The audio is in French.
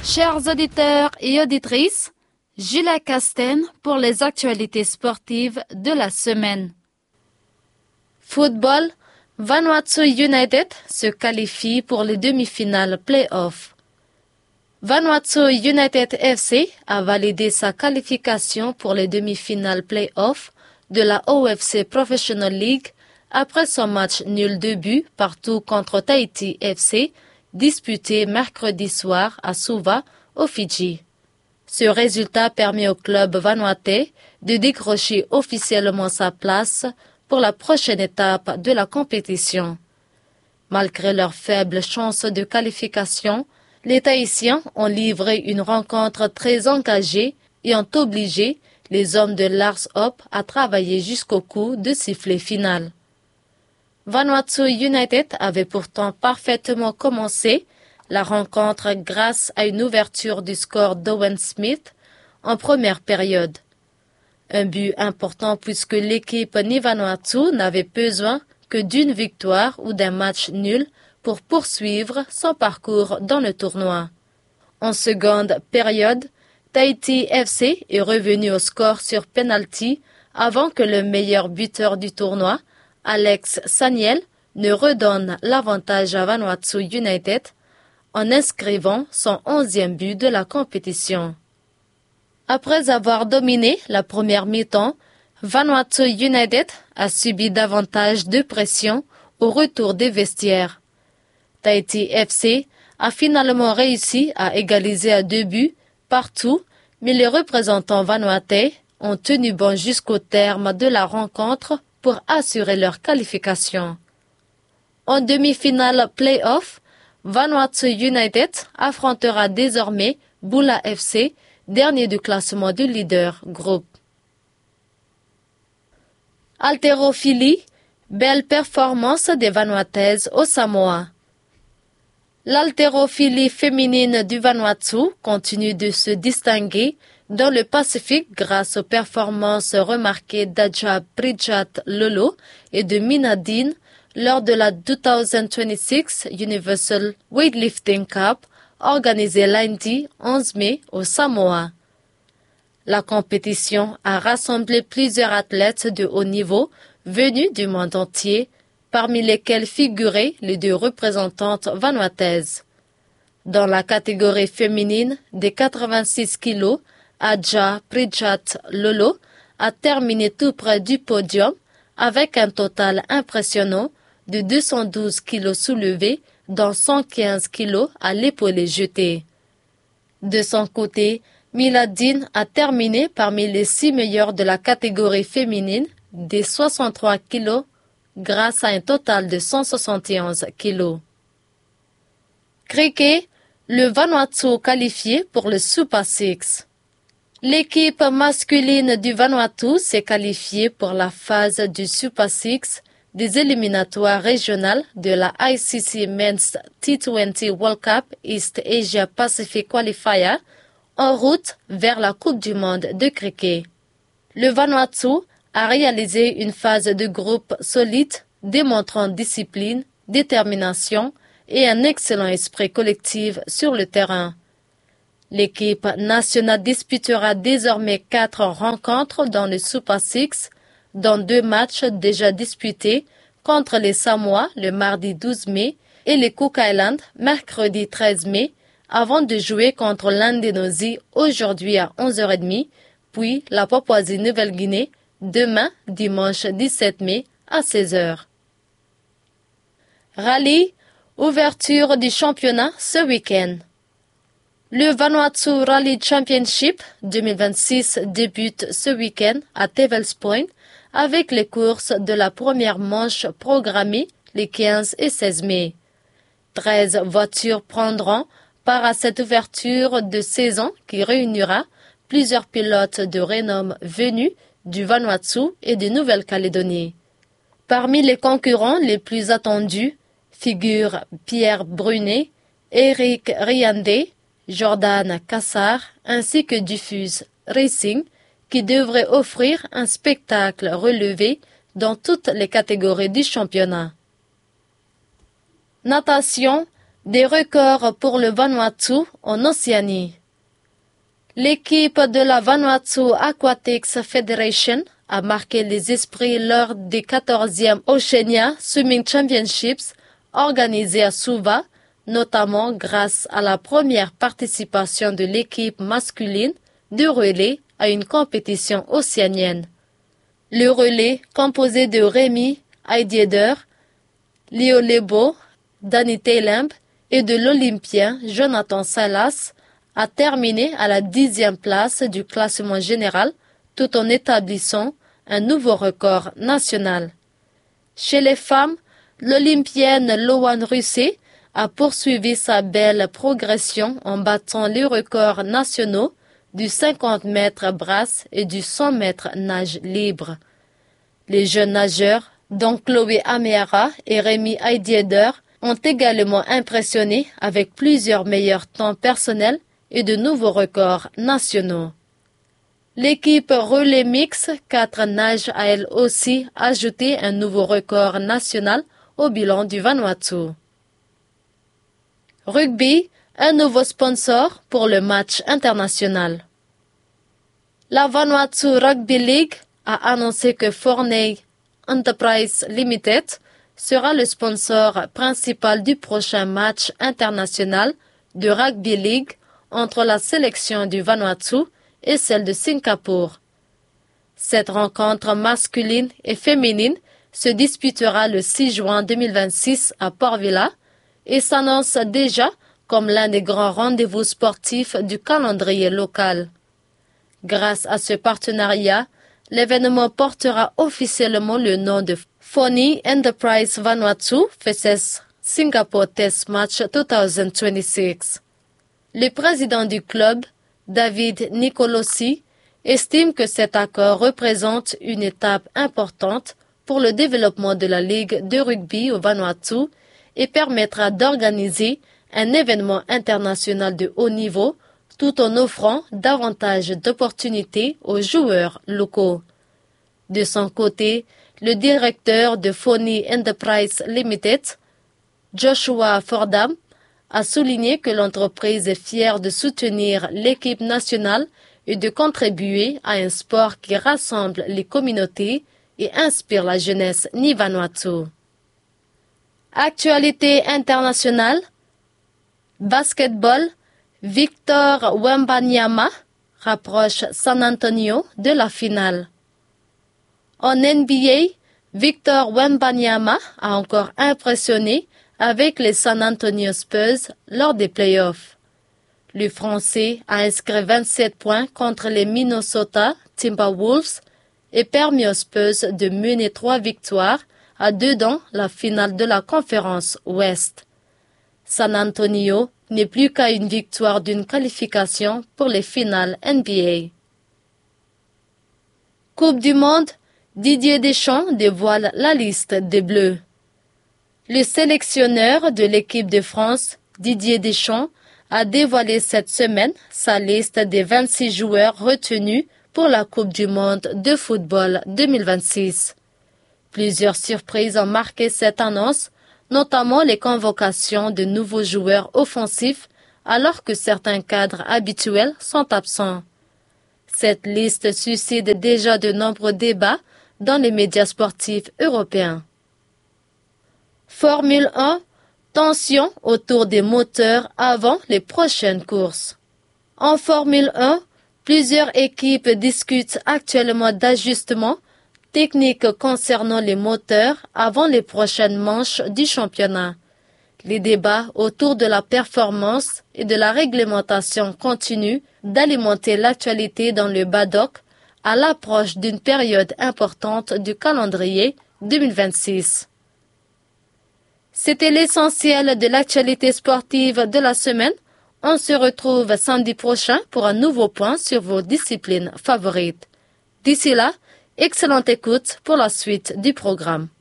Chers auditeurs et auditrices, Gilles Castan pour les actualités sportives de la semaine. Football, Vanuatu United se qualifie pour les demi-finales play-off. Vanuatu United FC a validé sa qualification pour les demi-finales play-off de la OFC Professional League après son match nul de but partout contre Tahiti FC, disputé mercredi soir à Suva, aux Fidji. Ce résultat permet au club vanuatais de décrocher officiellement sa place pour la prochaine étape de la compétition. Malgré leurs faibles chances de qualification, les Tahitiens ont livré une rencontre très engagée et ont obligé les hommes de Lars Hope à travailler jusqu'au coup de sifflet final. Vanuatu United avait pourtant parfaitement commencé la rencontre grâce à une ouverture du score d'Owen Smith en première période. Un but important puisque l'équipe Vanuatu n'avait besoin que d'une victoire ou d'un match nul pour poursuivre son parcours dans le tournoi. En seconde période, Tahiti FC est revenu au score sur penalty avant que le meilleur buteur du tournoi, Alex Saniel, ne redonne l'avantage à Vanuatu United en inscrivant son 11e but de la compétition. Après avoir dominé la première mi-temps, Vanuatu United a subi davantage de pression au retour des vestiaires. Tahiti FC a finalement réussi à égaliser à 2 buts partout, mais les représentants vanuatais ont tenu bon jusqu'au terme de la rencontre pour assurer leur qualification. En demi-finale play-off, Vanuatu United affrontera désormais Bula FC, dernier du classement du leader groupe. Haltérophilie, belle performance des Vanuataises au Samoa. L'haltérophilie féminine du Vanuatu continue de se distinguer dans le Pacifique grâce aux performances remarquées d'Adja Prijat Lolo et de Mina Dean lors de la 2026 Universal Weightlifting Cup organisée lundi 11 mai au Samoa. La compétition a rassemblé plusieurs athlètes de haut niveau venus du monde entier, parmi lesquels figuraient les 2 représentantes vanuataises. Dans la catégorie féminine des 86 kilos, Adja Prijat Lolo a terminé tout près du podium avec un total impressionnant de 212 kilos soulevés, dont 115 kilos à l'épaulé jeté. De son côté, Miladine a terminé parmi les 6 meilleurs de la catégorie féminine des 63 kilos grâce à un total de 171 kilos. Cricket, le Vanuatu qualifié pour le Super Six. L'équipe masculine du Vanuatu s'est qualifiée pour la phase du Super Six des éliminatoires régionales de la ICC Men's T20 World Cup East Asia Pacific Qualifier en route vers la Coupe du Monde de cricket. Le Vanuatu a réalisé une phase de groupe solide démontrant discipline, détermination et un excellent esprit collectif sur le terrain. L'équipe nationale disputera désormais 4 rencontres dans le Super Six, dont 2 matchs déjà disputés contre les Samoa le mardi 12 mai et les Cook Islands mercredi 13 mai, avant de jouer contre l'Indonésie aujourd'hui à 11h30, puis la Papouasie-Nouvelle-Guinée demain dimanche 17 mai à 16h. Rallye, ouverture du championnat ce week-end. Le Vanuatu Rally Championship 2026 débute ce week-end à Tevels Point avec les courses de la première manche programmée les 15 et 16 mai. 13 voitures prendront part à cette ouverture de saison qui réunira plusieurs pilotes de renom venus du Vanuatu et de Nouvelle-Calédonie. Parmi les concurrents les plus attendus figurent Pierre Brunet, Eric Riandé, Jordan Cassar ainsi que Diffuse Racing qui devrait offrir un spectacle relevé dans toutes les catégories du championnat. Natation, Des records pour le Vanuatu en Océanie. L'équipe de la Vanuatu Aquatics Federation a marqué les esprits lors des 14e Oceania Swimming Championships organisés à Suva, notamment grâce à la première participation de l'équipe masculine de relais à une compétition océanienne. Le relais, composé de Rémi Heidieder, Leo Lebo, Danny Taylemb et de l'Olympien Jonathan Salas, a terminé à la 10e place du classement général tout en établissant un nouveau record national. Chez les femmes, l'Olympienne Loan Russet a poursuivi sa belle progression en battant les records nationaux du 50 mètres brasse et du 100 mètres nage libre. Les jeunes nageurs, dont Chloé Ameara et Rémi Heidieder, ont également impressionné avec plusieurs meilleurs temps personnels et de nouveaux records nationaux. L'équipe relais mix 4 nage a elle aussi ajouté un nouveau record national au bilan du Vanuatu. Rugby, un nouveau sponsor pour le match international. La Vanuatu Rugby League a annoncé que Forney Enterprise Limited sera le sponsor principal du prochain match international de Rugby League entre la sélection du Vanuatu et celle de Singapour. Cette rencontre masculine et féminine se disputera le 6 juin 2026 à Port Vila et s'annonce déjà comme l'un des grands rendez-vous sportifs du calendrier local. Grâce à ce partenariat, l'événement portera officiellement le nom de Forney Enterprise Vanuatu vs Singapore Test Match 2026. Le président du club, David Nicolosi, estime que cet accord représente une étape importante pour le développement de la Ligue de rugby au Vanuatu et permettra d'organiser un événement international de haut niveau tout en offrant davantage d'opportunités aux joueurs locaux. De son côté, le directeur de Forney Enterprise Limited, Joshua Fordham, a souligné que l'entreprise est fière de soutenir l'équipe nationale et de contribuer à un sport qui rassemble les communautés et inspire la jeunesse ni-Vanuatu. Actualité internationale. Basketball. Victor Wembanyama rapproche San Antonio de la finale. En NBA, Victor Wembanyama a encore impressionné avec les San Antonio Spurs lors des playoffs. Le Français a inscrit 27 points contre les Minnesota Timberwolves et permis aux Spurs de mener 3 victoires à 2 dans la finale de la conférence Ouest. San Antonio n'est plus qu'à une victoire d'une qualification pour les finales NBA. Coupe du Monde, Didier Deschamps dévoile la liste des Bleus. Le sélectionneur de l'équipe de France, Didier Deschamps, a dévoilé cette semaine sa liste des 26 joueurs retenus pour la Coupe du Monde de football 2026. Plusieurs surprises ont marqué cette annonce, notamment les convocations de nouveaux joueurs offensifs alors que certains cadres habituels sont absents. Cette liste suscite déjà de nombreux débats dans les médias sportifs européens. Formule 1, tension autour des moteurs avant les prochaines courses. En Formule 1, plusieurs équipes discutent actuellement d'ajustements techniques concernant les moteurs avant les prochaines manches du championnat. Les débats autour de la performance et de la réglementation continuent d'alimenter l'actualité dans le paddock à l'approche d'une période importante du calendrier 2026. C'était l'essentiel de l'actualité sportive de la semaine. On se retrouve samedi prochain pour un nouveau point sur vos disciplines favorites. D'ici là, excellente écoute pour la suite du programme.